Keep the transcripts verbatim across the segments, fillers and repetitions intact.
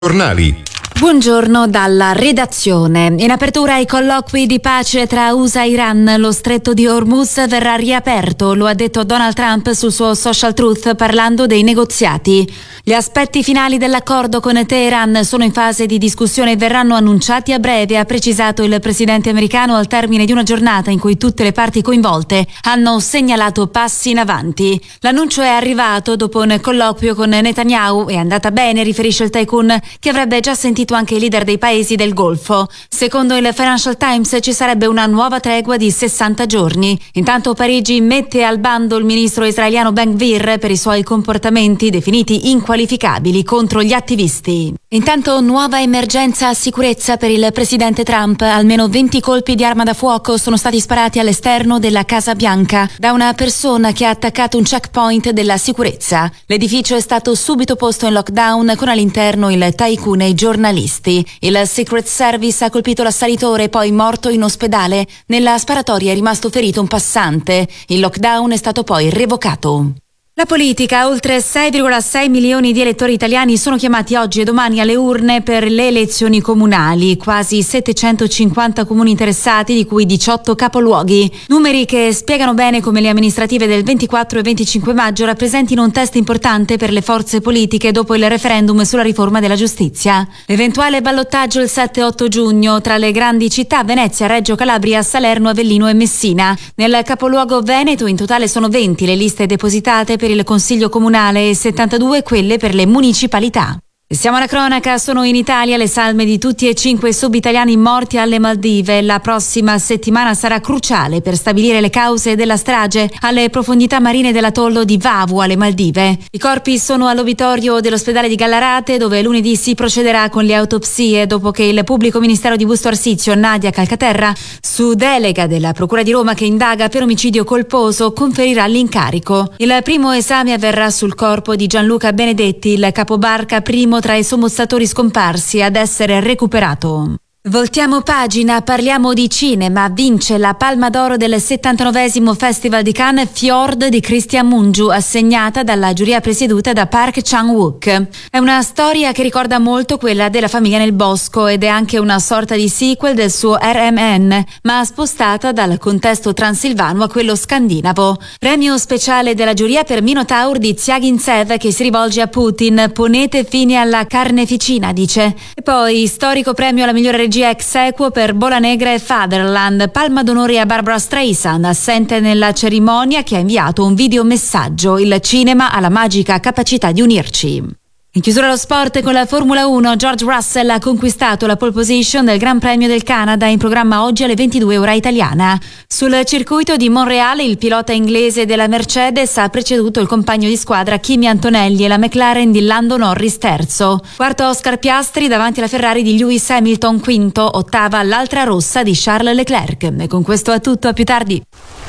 Giornali. Buongiorno dalla redazione. In apertura ai colloqui di pace tra U S A e Iran, lo stretto di Hormuz verrà riaperto, lo ha detto Donald Trump sul suo social truth parlando dei negoziati. Gli aspetti finali dell'accordo con Teheran sono in fase di discussione e verranno annunciati a breve, ha precisato il presidente americano al termine di una giornata in cui tutte le parti coinvolte hanno segnalato passi in avanti. L'annuncio è arrivato dopo un colloquio con Netanyahu. È andata bene, riferisce il tycoon, che avrebbe già sentito anche i leader dei paesi del Golfo. Secondo il Financial Times ci sarebbe una nuova tregua di sessanta giorni. Intanto Parigi mette al bando il ministro israeliano Ben Gvir per i suoi comportamenti definiti inqualificabili contro gli attivisti. Intanto nuova emergenza a sicurezza per il presidente Trump. Almeno venti colpi di arma da fuoco sono stati sparati all'esterno della Casa Bianca da una persona che ha attaccato un checkpoint della sicurezza. L'edificio è stato subito posto in lockdown con all'interno il tycoon e i giornalisti. Il Secret Service ha colpito l'assalitore, poi morto in ospedale. Nella sparatoria è rimasto ferito un passante. Il lockdown è stato poi revocato. La politica. Oltre sei virgola sei milioni di elettori italiani sono chiamati oggi e domani alle urne per le elezioni comunali, quasi settecentocinquanta comuni interessati, di cui diciotto capoluoghi. Numeri che spiegano bene come le amministrative del ventiquattro e venticinque maggio rappresentino un test importante per le forze politiche dopo il referendum sulla riforma della giustizia. L'eventuale ballottaggio il sette e otto giugno tra le grandi città Venezia, Reggio Calabria, Salerno, Avellino e Messina. Nel capoluogo veneto in totale sono venti le liste depositate per il Consiglio Comunale e settantadue quelle per le municipalità. E siamo alla cronaca. Sono in Italia le salme di tutti e cinque i sub-italiani morti alle Maldive. La prossima settimana sarà cruciale per stabilire le cause della strage alle profondità marine dell'atollo di Vavu alle Maldive. I corpi sono all'obitorio dell'ospedale di Gallarate, dove lunedì si procederà con le autopsie dopo che il pubblico ministero di Busto Arsizio, Nadia Calcaterra, su delega della Procura di Roma che indaga per omicidio colposo, conferirà l'incarico. Il primo esame avverrà sul corpo di Gianluca Benedetti, il capobarca primo tra i sommozzatori scomparsi ad essere recuperato. Voltiamo pagina, parliamo di cinema. Vince la Palma d'Oro del settantanovesimo Festival di Cannes Fjord di Christian Mungiu, assegnata dalla giuria presieduta da Park Chan-wook. È una storia che ricorda molto quella della famiglia nel bosco ed è anche una sorta di sequel del suo R M N, ma spostata dal contesto transilvano a quello scandinavo. Premio speciale della giuria per Minotaur di Zyagintsev, che si rivolge a Putin. Ponete fine alla carneficina, dice. E poi storico premio alla migliore regia ex equo per Bola Negra e Fatherland. Palma d'onore a Barbara Streisand, assente nella cerimonia, che ha inviato un videomessaggio. Il cinema ha la magica capacità di unirci. In chiusura lo sport con la Formula uno. George Russell ha conquistato la pole position del Gran Premio del Canada, in programma oggi alle ventidue ora italiana. Sul circuito di Monreale il pilota inglese della Mercedes ha preceduto il compagno di squadra Kimi Antonelli e la McLaren di Lando Norris terzo. Quarto Oscar Piastri davanti alla Ferrari di Lewis Hamilton quinto. Ottava l'altra rossa di Charles Leclerc. E con questo è tutto, a più tardi.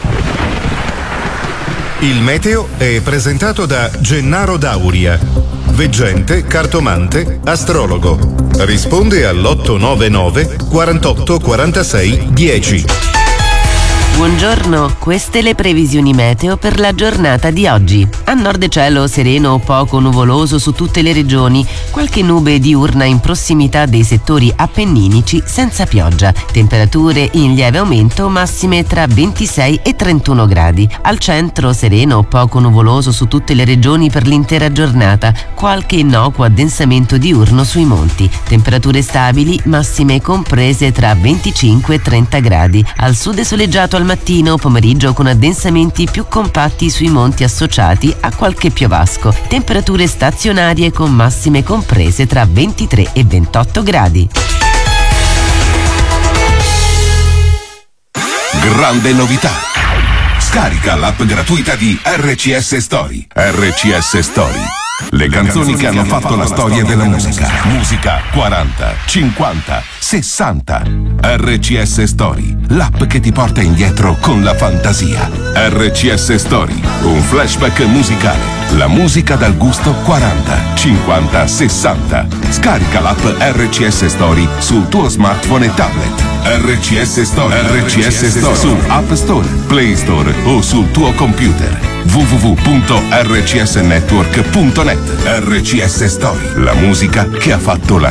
Il meteo è presentato da Gennaro Dauria, veggente, cartomante, astrologo. Risponde all'otto nove nove quarantotto quarantasei dieci. Buongiorno, queste le previsioni meteo per la giornata di oggi. A nord cielo sereno o poco nuvoloso su tutte le regioni, qualche nube diurna in prossimità dei settori appenninici senza pioggia. Temperature in lieve aumento, massime tra ventisei e trentuno gradi. Al centro sereno o poco nuvoloso su tutte le regioni per l'intera giornata, qualche innocuo addensamento diurno sui monti. Temperature stabili, massime comprese tra venticinque e trenta gradi. Al sud è soleggiato al mattino, pomeriggio con addensamenti più compatti sui monti associati a qualche piovasco. Temperature stazionarie con massime comprese tra ventitré e ventotto gradi. Grande novità! Scarica l'app gratuita di R C S Story. R C S Story. Le canzoni che hanno fatto la storia della musica. Musica quaranta, cinquanta, sessanta. R C S Story, l'app che ti porta indietro con la fantasia. R C S Story, un flashback musicale. La musica dal gusto quaranta, cinquanta, sessanta. Scarica l'app R C S Story sul tuo smartphone e tablet. R C S Story, R C S Story su App Store, Play Store o sul tuo computer. w w w punto r c s network punto net. R C S Story, la musica che ha fatto la